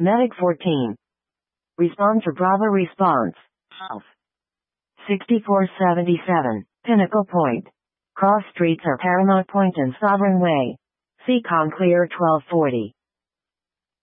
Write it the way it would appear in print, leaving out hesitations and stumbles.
Medic 14. Respond to Bravo response. Health. 6477. Pinnacle Point. Cross streets are Paramount Point and Sovereign Way. Seacon clear 1240.